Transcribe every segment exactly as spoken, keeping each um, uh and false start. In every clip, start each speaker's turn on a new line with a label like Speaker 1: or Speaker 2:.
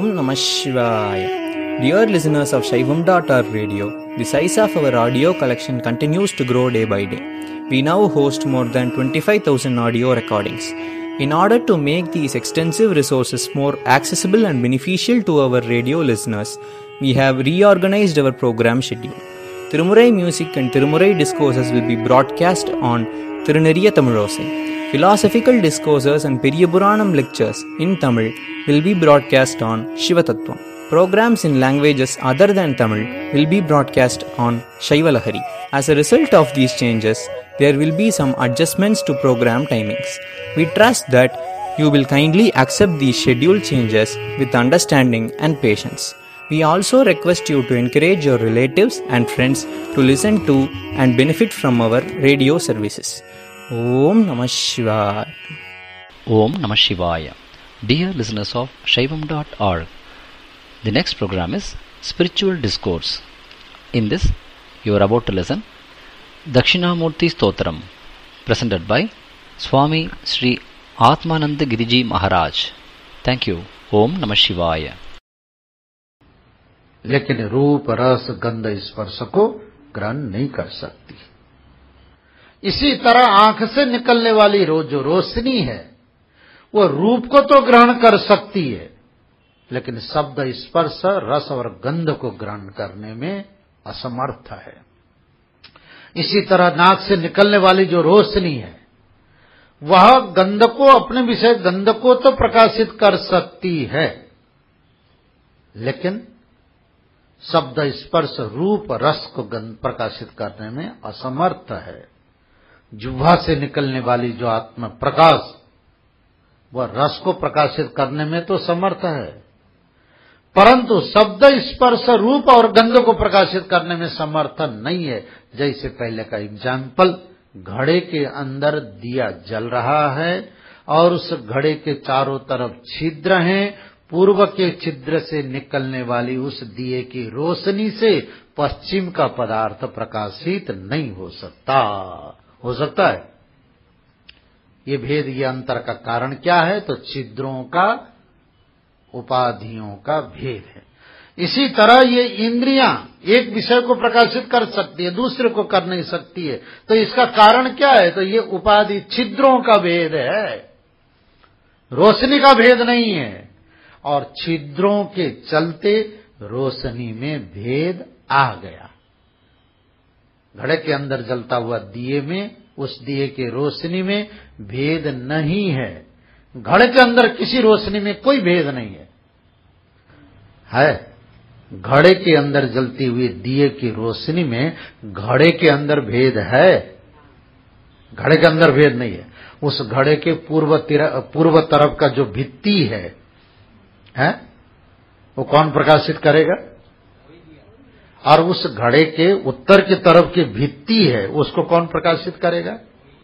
Speaker 1: Om Namah Shivaya. Dear listeners of Shaivam dot org radio, the size of our audio collection continues to grow day by day. We now host more than twenty-five thousand audio recordings. In order to make these extensive resources more accessible and beneficial to our radio listeners, we have reorganized our program schedule. Tirumurai music and Tirumurai discourses will be broadcast on Tiruneriya Tamilosai. Philosophical discourses and Periyapuranam lectures in Tamil will be broadcast on Shivatattvam. Programs in languages other than Tamil will be broadcast on Shaivalahari. As a result of these changes, there will be some adjustments to program timings. We trust that you will kindly accept these schedule changes with understanding and patience. We also request you to encourage your relatives and friends to listen to and benefit from our radio services. Om Namah Shivaya.
Speaker 2: Om Namah Shivaya. Dear listeners of Shaivam dot org, the next program is Spiritual Discourse. In this, you are about to listen Dakshinamurti Stotram, presented by Swami Sri Atmananda Giriji Maharaj. Thank you. Om Namah Shivaya.
Speaker 3: लेकिन रूप रस गंध स्पर्श को ग्रहण नहीं कर सकती। इसी तरह आंख से निकलने वाली रो जो रोशनी है वो रूप को तो ग्रहण कर सकती है, लेकिन शब्द स्पर्श रस और गंध को ग्रहण करने में असमर्थ है। इसी तरह नाक से निकलने वाली जो रोशनी है वह गंध को, अपने विषय गंध को तो प्रकाशित कर सकती है, लेकिन शब्द स्पर्श रूप रस को गंध प्रकाशित करने में असमर्थ है। जिह्वा से निकलने वाली जो आत्म प्रकाश वह रस को प्रकाशित करने में तो समर्थ है, परंतु शब्द स्पर्श रूप और गंध को प्रकाशित करने में समर्थ नहीं है। जैसे पहले का एग्जाम्पल, घड़े के अंदर दिया जल रहा है और उस घड़े के चारों तरफ छिद्र हैं, पूर्व के छिद्र से निकलने वाली उस दिए की रोशनी से पश्चिम का पदार्थ प्रकाशित नहीं हो सकता। हो सकता है? ये भेद, ये अंतर का कारण क्या है? तो छिद्रों का, उपाधियों का भेद है। इसी तरह ये इंद्रियां एक विषय को प्रकाशित कर सकती है, दूसरे को कर नहीं सकती है। तो इसका कारण क्या है? तो ये उपाधि छिद्रों का भेद है, रोशनी का भेद नहीं है। और छिद्रों के चलते रोशनी में भेद आ गया। घड़े के अंदर जलता हुआ दिए में, उस दिए के रोशनी में भेद नहीं है। घड़े के अंदर किसी रोशनी में कोई भेद नहीं है। है घड़े के अंदर जलती हुई दिए की रोशनी में घड़े के अंदर भेद है? घड़े के अंदर भेद नहीं है। उस घड़े के पूर्व पूर्व तरफ का जो भित्ति है, है वो कौन प्रकाशित करेगा? और उस घड़े के उत्तर की तरफ की भित्ति है उसको कौन प्रकाशित करेगा?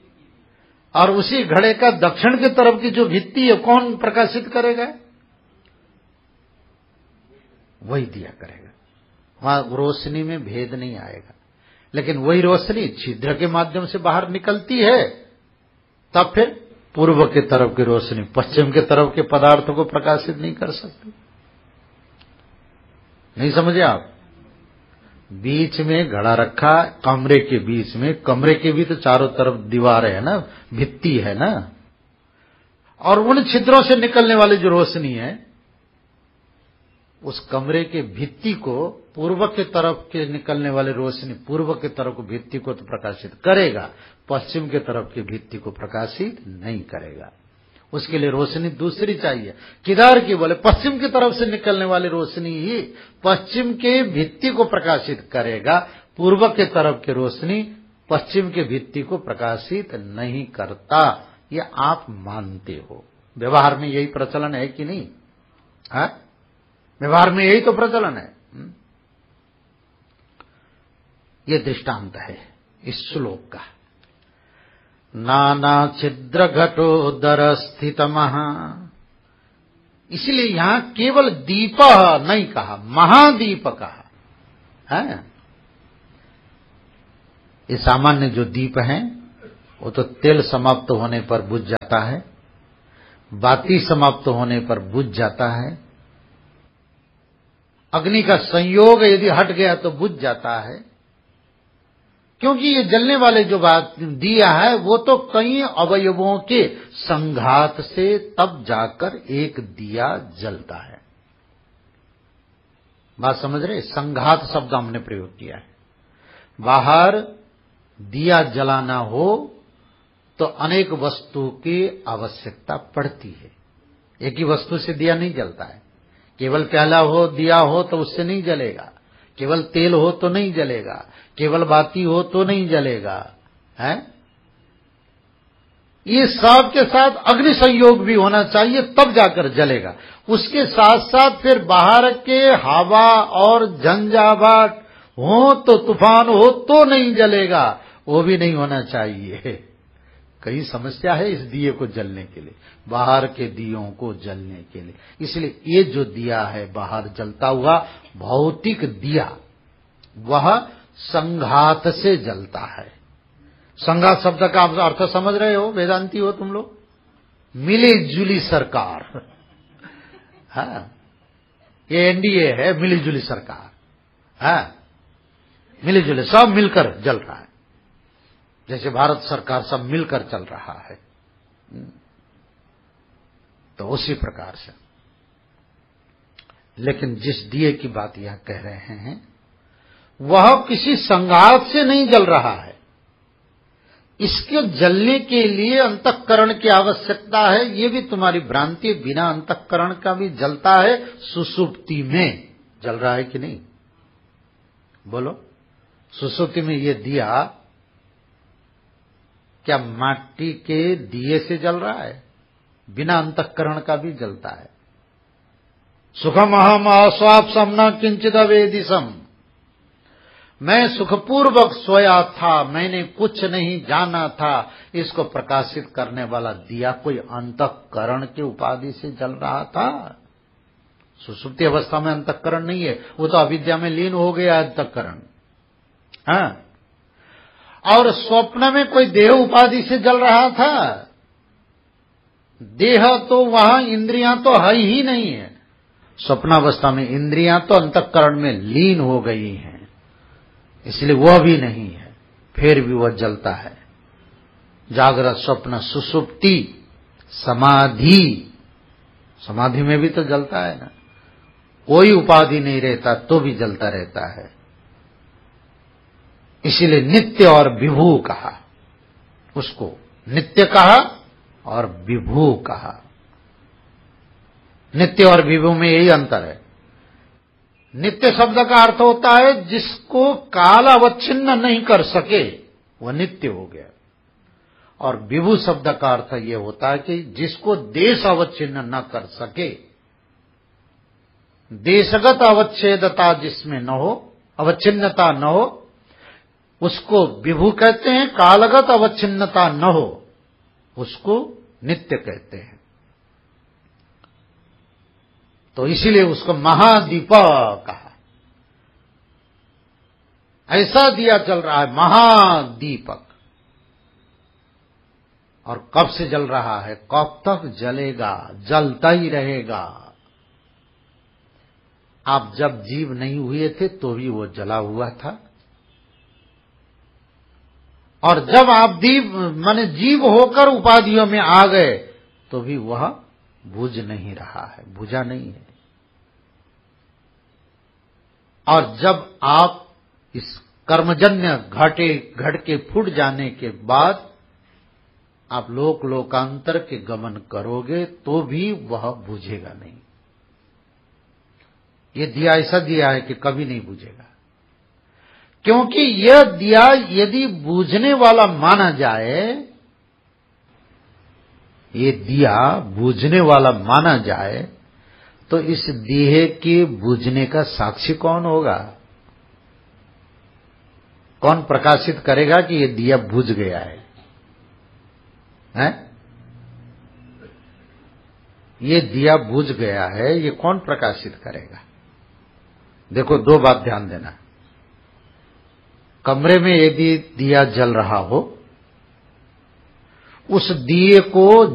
Speaker 3: और उसी घड़े का दक्षिण की तरफ की जो भित्ति है कौन प्रकाशित करेगा? वही दिया करेगा। वहां रोशनी में भेद नहीं आएगा, लेकिन वही रोशनी छिद्र के माध्यम से बाहर निकलती है, तब फिर पूर्व के तरफ की रोशनी पश्चिम के तरफ के पदार्थों को प्रकाशित नहीं कर सकती। नहीं समझे आप? बीच में घड़ा रखा, कमरे के बीच में, कमरे के भी तो चारों तरफ दीवार है ना, भित्ति है ना, और उन छिद्रों से निकलने वाली जो रोशनी है उस कमरे के भित्ति को, पूर्व के तरफ के निकलने वाली रोशनी पूर्व के तरफ की भित्ति को तो प्रकाशित करेगा, पश्चिम के तरफ की भित्ति को प्रकाशित नहीं करेगा। उसके लिए रोशनी दूसरी चाहिए। किधर की? बोले पश्चिम की तरफ से निकलने वाली रोशनी ही पश्चिम के भित्ति को प्रकाशित करेगा, पूर्व के तरफ की रोशनी पश्चिम के भित्ति को प्रकाशित नहीं करता। ये आप मानते हो। व्यवहार में यही प्रचलन है कि नहीं? है? व्यवहार में यही तो प्रचलन है। ये दृष्टांत है इस श्लोक का। नाना छिद्र घटोदर स्थितमः, इसलिए यहां केवल दीप नहीं कहा, महादीप कहा है। ये सामान्य जो दीप है वो तो तेल समाप्त होने पर बुझ जाता है, बाती समाप्त होने पर बुझ जाता है, अग्नि का संयोग यदि हट गया तो बुझ जाता है, क्योंकि ये जलने वाले जो बात दिया है वो तो कई अवयवों के संघात से तब जाकर एक दिया जलता है। बात समझ रहे? संघात शब्द हमने प्रयोग किया है। बाहर दिया जलाना हो तो अनेक वस्तु की आवश्यकता पड़ती है, एक ही वस्तु से दिया नहीं जलता है। केवल प्याला हो, दिया हो तो उससे नहीं जलेगा, केवल तेल हो तो नहीं जलेगा, केवल बाती हो तो नहीं जलेगा, है? ये सब के साथ अग्नि संयोग भी होना चाहिए तब जाकर जलेगा। उसके साथ साथ फिर बाहर के हवा और झंझावाट हो तो, तूफान हो तो नहीं जलेगा, वो भी नहीं होना चाहिए। कई समस्या है इस दिए को जलने के लिए, बाहर के दियों को जलने के लिए। इसलिए ये जो दिया है बाहर जलता हुआ भौतिक दिया, वह संघात से जलता है। संघात शब्द का आप अर्थ समझ रहे हो? वेदांती हो तुम लोग? मिली जुली सरकार, हाँ, ये एनडीए है, मिली जुली सरकार, हाँ, मिली जुली सब मिलकर जल रहा है, जैसे भारत सरकार सब मिलकर चल रहा है, तो उसी प्रकार से। लेकिन जिस दिए की बात यह कह रहे हैं वह किसी संघात से नहीं जल रहा है। इसके जलने के लिए अंतःकरण की आवश्यकता है। ये भी तुम्हारी भ्रांति, बिना अंतःकरण का भी जलता है। सुषुप्ति में जल रहा है कि नहीं? बोलो, सुषुप्ति में ये दिया क्या माटी के दिए से जल रहा है? बिना अंतःकरण का भी जलता है। सुखम अहम अस्वाप्सम न किंचित वेदिसम, मैं सुखपूर्वक सोया था, मैंने कुछ नहीं जाना था। इसको प्रकाशित करने वाला दिया कोई अंतःकरण के उपाधि से जल रहा था? सुषुप्ति अवस्था में अंतःकरण नहीं है, वो तो अविद्या में लीन हो गया अंतःकरण। हाँ, और स्वप्न में कोई देह उपाधि से जल रहा था? देह तो वहां, इंद्रियां तो है ही नहीं है। स्वप्नावस्था में इंद्रियां तो अंतःकरण में लीन हो गई हैं, इसलिए वह भी नहीं है, फिर भी वह जलता है। जागृत, स्वप्न, सुषुप्ति, समाधि, समाधि में भी तो जलता है ना। कोई उपाधि नहीं रहता तो भी जलता रहता है। इसीलिए नित्य और विभू कहा, उसको नित्य कहा और विभू कहा। नित्य और विभू में यही अंतर है। नित्य शब्द का अर्थ होता है जिसको काल अवच्छिन्न नहीं कर सके, वह नित्य हो गया। और विभू शब्द का अर्थ यह होता है कि जिसको देश अवच्छिन्न न कर सके, देशगत अवच्छेदता जिसमें न हो, अवच्छिन्नता न हो, उसको विभू कहते हैं। कालगत अवच्छिन्नता न हो, उसको नित्य कहते हैं। तो इसीलिए उसको महादीप कहा। ऐसा दिया चल रहा है महादीपक। और कब से जल रहा है? कब तक जलेगा? जलता ही रहेगा। आप जब जीव नहीं हुए थे तो भी वो जला हुआ था, और जब आप दीव माने जीव होकर उपाधियों में आ गए तो भी वह बुझ नहीं रहा है, बुझा नहीं है। और जब आप इस कर्मजन्य घटे घट के फूट जाने के बाद आप लोक लोकांतर के गमन करोगे तो भी वह बुझेगा नहीं। ये दिया ऐसा दिया है कि कभी नहीं बुझेगा, क्योंकि यह दिया यदि बूझने वाला माना जाए, ये दिया बूझने वाला माना जाए, तो इस दिए के बूझने का साक्षी कौन होगा? कौन प्रकाशित करेगा कि ये दिया बुझ गया है? हैं? ये दिया बुझ गया है, ये कौन प्रकाशित करेगा? देखो, दो बात ध्यान देना। कमरे में यदि दिया जल रहा हो, उस दिए को